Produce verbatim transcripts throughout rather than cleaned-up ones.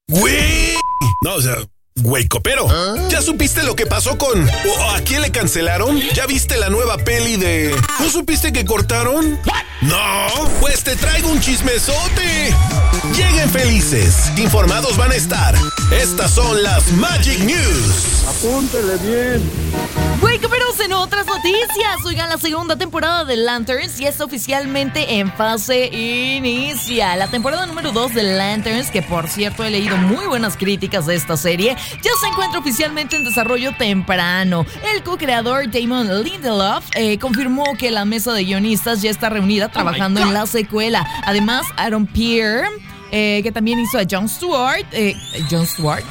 Güey. No, o sea, güey copero. ¿Ah? ¿Ya supiste lo que pasó con... o a quién le cancelaron? ¿Ya viste la nueva peli de... ¿No supiste que cortaron? No, pues te traigo un chismesote. Lleguen felices, informados van a estar. Estas son las Magic News. Apúntele bien. Güey, pero en otras noticias, oigan, la segunda temporada de Lanterns ya está oficialmente en fase inicia. La temporada número dos de Lanterns, que por cierto he leído muy buenas críticas de esta serie, ya se encuentra oficialmente en desarrollo temprano. El co-creador Damon Lindelof eh, confirmó que la mesa de guionistas ya está reunida trabajando oh en la secuela. Además, Aaron Pierre, eh, que también hizo a Jon Stewart, eh, Jon Stewart.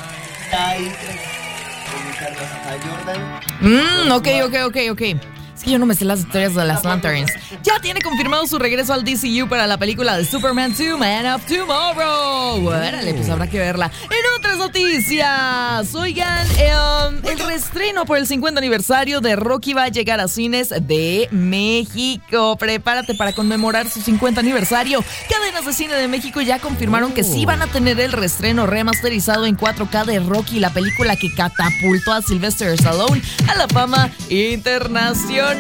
Mmm, ok, ok, ok, ok. Es que yo no me sé las historias de las Lanterns. Ya tiene confirmado su regreso al D C U para la película de Superman dos, Man of Tomorrow. Órale, pues habrá que verla. En otras noticias, oigan, eh, el reestreno por el cincuenta aniversario de Rocky va a llegar a cines de México. Prepárate para conmemorar su cincuenta aniversario. Cadenas de cine de México ya confirmaron que sí van a tener el reestreno remasterizado en cuatro K de Rocky, la película que catapultó a Sylvester Stallone a la fama internacional.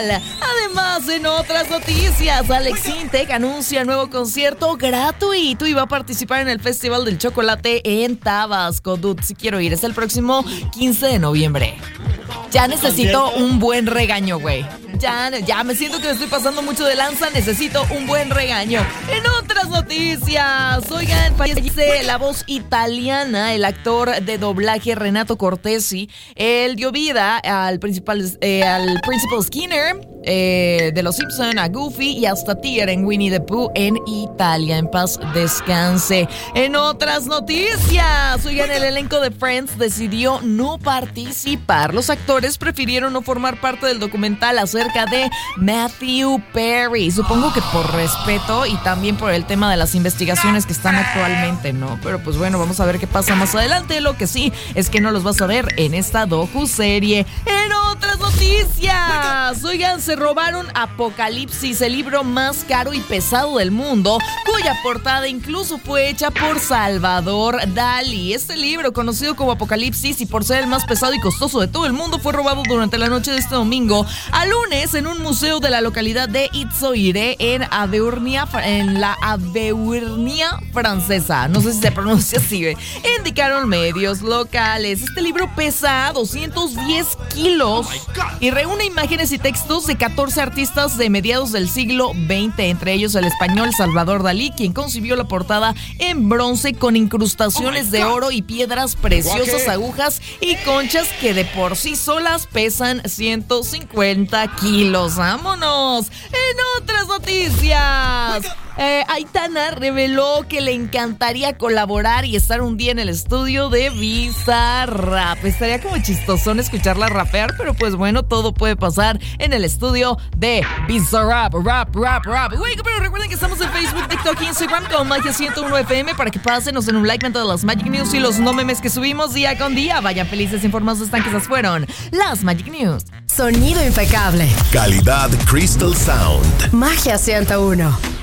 Además, en otras noticias, Alex Intec anuncia nuevo concierto gratuito y va a participar en el Festival del Chocolate en Tabasco. Dude, si quiero ir, es el próximo quince de noviembre. Ya necesito un buen regaño, güey. Ya, ya me siento que me estoy pasando mucho de lanza. Necesito un buen regaño. En otras noticias, oigan, fallece la voz italiana, el actor de doblaje Renato Cortesi. Él dio vida al principal, eh, al Principal Skinner eh, de Los Simpson, a Goofy y hasta Tigger en Winnie the Pooh en Italia. En paz descanse. En otras noticias, oigan, el elenco de Friends decidió no participar. Los actores prefirieron no formar parte del documental acerca de Matthew Perry. Supongo que por respeto y también por el tema de las investigaciones que están actualmente, ¿no? Pero pues bueno, vamos a ver qué pasa más adelante. Lo que sí es que no los vas a ver en esta docuserie. En otras noticias, oigan, se robaron Apocalipsis, el libro más caro y pesado del mundo, cuya portada incluso fue hecha por Salvador Dalí. Este libro, conocido como Apocalipsis y por ser el más pesado y costoso de todo el mundo, fue robado durante la noche de este domingo a lunes en un museo de la localidad de Itzoire en Auvernia, en la Auvernia francesa. No sé si se pronuncia así, ¿ve? Indicaron medios locales. Este libro pesa doscientos diez kilos y reúne imágenes y textos de catorce artistas de mediados del siglo veinte, entre ellos el español Salvador Dalí, quien concibió la portada en bronce con incrustaciones de oro y piedras preciosas, agujas y conchas que de por sí solas pesan ciento cincuenta kilos. ¡Vámonos! En otras noticias, eh, Aitana reveló que le encantaría colaborar y estar un día en el estudio de Bizarrap. Estaría como chistosón escucharla rapear, pero pues bueno, todo puede pasar en el estudio de Bizarrap. Rap, rap, rap. Güey, pero recuerden que estamos en Facebook, TikTok e Instagram con Magia ciento uno F M para que pásenos en un like de las Magic News y los no memes que subimos día con día. Vayan felices, informados, están que esas fueron las Magic News. Sonido impecable. Calidad Crystal Sound. Magia ciento uno.